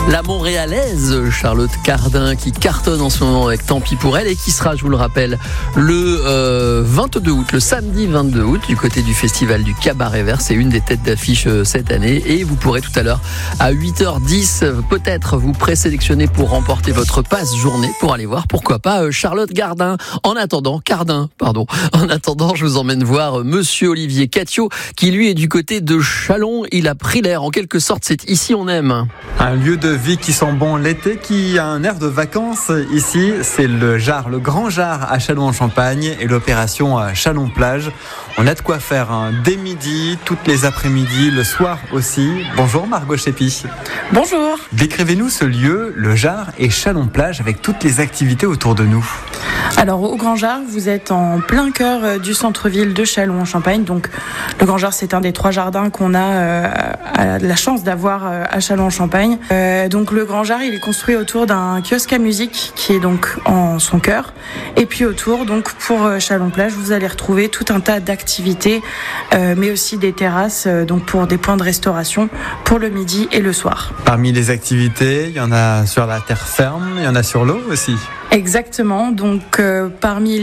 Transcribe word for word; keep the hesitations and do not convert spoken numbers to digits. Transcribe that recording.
La Montréalaise Charlotte Cardin qui cartonne en ce moment avec Tant pis pour elle et qui sera, je vous le rappelle, le euh, vingt-deux août, le samedi vingt-deux août, du côté du festival du Cabaret Vert. C'est une des têtes d'affiche euh, cette année et vous pourrez tout à l'heure à huit heures dix peut-être vous présélectionner pour remporter votre passe journée pour aller voir, pourquoi pas, euh, Charlotte Cardin. En attendant, Cardin, pardon. En attendant, je vous emmène voir euh, Monsieur Olivier Catio qui lui est du côté de Châlons. Il a pris l'air, en quelque sorte, c'est ici on aime. Un lieu de vie qui sent bon l'été, qui a un air de vacances ici, c'est le Jard, le Grand Jard à Châlons-en-Champagne et l'opération Châlons-Plage. On a de quoi faire hein, dès midi, toutes les après-midi, le soir aussi. Bonjour Margot Chépi. Bonjour. Décrivez-nous ce lieu, le Jard et Châlons-Plage, avec toutes les activités autour de nous. Alors au Grand Jard, vous êtes en plein cœur du centre-ville de Châlons-en-Champagne. Donc le Grand Jard, c'est un des trois jardins qu'on a euh, la chance d'avoir euh, à Châlons-en-Champagne. Euh, donc le Grand Jard, il est construit autour d'un kiosque à musique qui est donc en son cœur. Et puis autour, donc pour euh, Châlons-Plage, vous allez retrouver tout un tas d'activités, euh, mais aussi des terrasses, euh, donc pour des points de restauration pour le midi et le soir. Parmi les activités, il y en a sur la terre ferme, il y en a sur l'eau aussi. Exactement. Donc euh, parmi